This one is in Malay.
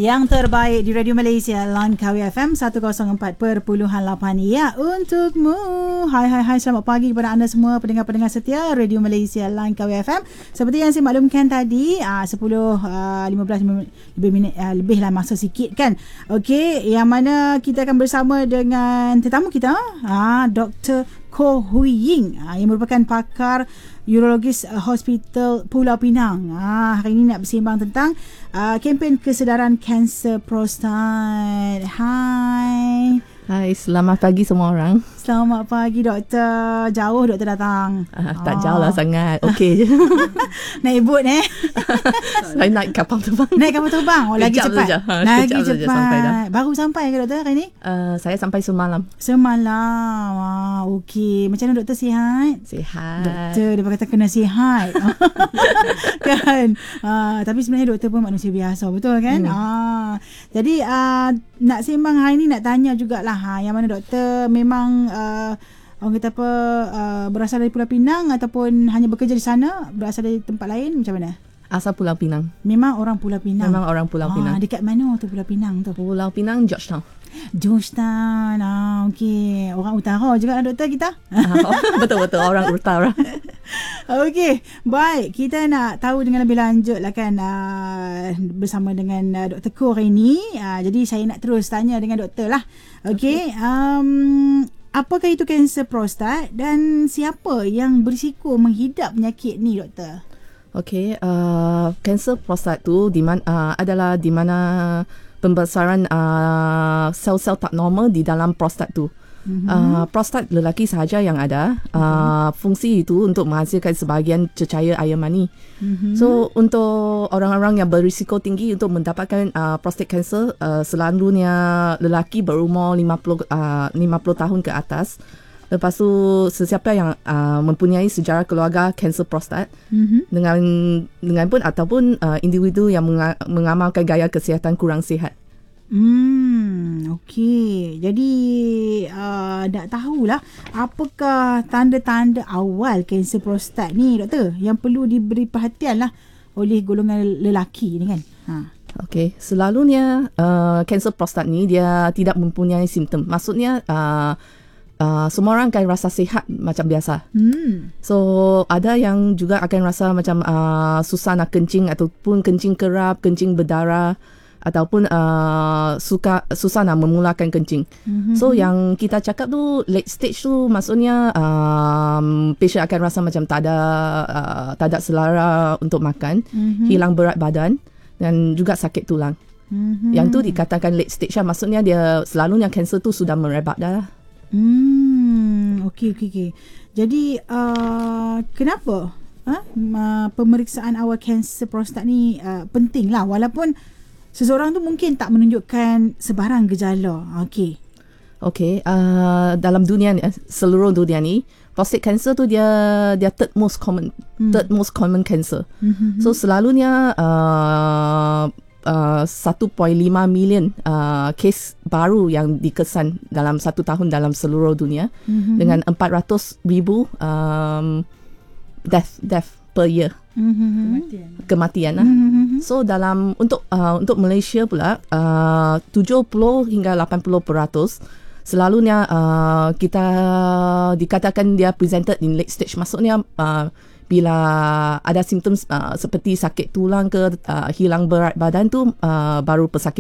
Yang terbaik di Radio Malaysia, Langkawi FM 104.8 ya, untukmu. Hai, selamat pagi kepada anda semua pendengar-pendengar setia Radio Malaysia Langkawi FM. Seperti yang saya maklumkan tadi, 10-15 minit lebih lah, masa sikit kan. Okey, yang mana kita akan bersama dengan tetamu kita, Dr. Koh Hui Ying, yang merupakan pakar urologis Hospital Pulau Pinang. Hari ini nak bersembang tentang kempen kesedaran kanser prostat. Hai, selamat pagi semua orang. Selamat pagi doktor. Jauh doktor datang? Tak jauh lah sangat. Okey je. Naik boat Saya naik kapal terbang. Naik kapal terbang. Lagi cepat. Lagi cepat. Sampai dah. Baru sampai ke doktor hari ni? Saya sampai semalam. Okey. Macam mana doktor, sihat? Sihat. Doktor dia kata kena sihat. Kan? Tapi sebenarnya doktor pun manusia biasa, betul kan? Jadi nak sembang hari ni, nak tanya jugalah, yang mana doktor memang orang kata apa, berasal dari Pulau Pinang ataupun hanya bekerja di sana, berasal dari tempat lain, macam mana? Asal Pulau Pinang. Memang orang Pulau Pinang. Memang orang Pulau Pinang. Dekat mana tu Pulau Pinang tu? Pulau Pinang, Georgetown. Okey. Orang utara juga lah doktor kita. Betul orang utara. Okey, baik. Kita nak tahu dengan lebih lanjut lah kan, bersama dengan Dr. Koh hari ni. Jadi saya nak terus tanya dengan doktor lah. Okey. Apakah itu kanser prostat dan siapa yang berisiko menghidap penyakit ni doktor? Okey, kanser prostat tu adalah di mana pembesaran sel-sel tak normal di dalam prostat tu. Prostat lelaki sahaja yang ada. Fungsi itu untuk menghasilkan sebahagian cecair air mani. So untuk orang-orang yang berisiko tinggi untuk mendapatkan prostat cancer, selalunya lelaki berumur 50 tahun ke atas. Lepas tu sesiapa yang mempunyai sejarah keluarga kanser prostat, dengan pun ataupun individu yang mengamalkan gaya kesihatan kurang sihat. Okey. Jadi nak tahulah apakah tanda-tanda awal kanser prostat ni doktor, yang perlu diberi perhatian lah oleh golongan lelaki ni kan. Okey, selalunya kanser prostat ni dia tidak mempunyai simptom. Maksudnya semua orang akan rasa sihat macam biasa. So ada yang juga akan rasa macam susah nak kencing, ataupun kencing kerap, kencing berdarah, ataupun susah nak memulakan kencing. So yang kita cakap tu late stage tu, maksudnya patient akan rasa macam tak ada selera untuk makan, hilang berat badan dan juga sakit tulang. Yang tu dikatakan late stage lah. Maksudnya dia selalunya kanser tu sudah merebak dah. Okey. Jadi kenapa pemeriksaan awal kanser prostat ni penting lah, walaupun seseorang tu mungkin tak menunjukkan sebarang gejala. Okey, dalam dunia ni, seluruh dunia ni, prostate cancer tu dia third most common cancer. So selalunya 1.5 million kes baru yang dikesan dalam 1 tahun dalam seluruh dunia, dengan 400,000 death per year. Kematian lah. So dalam untuk Malaysia pula, 70 hingga 80% selalunya kita dikatakan dia presented in late stage. Maksudnya bila ada simptom seperti sakit tulang ke hilang berat badan tu, baru pesakit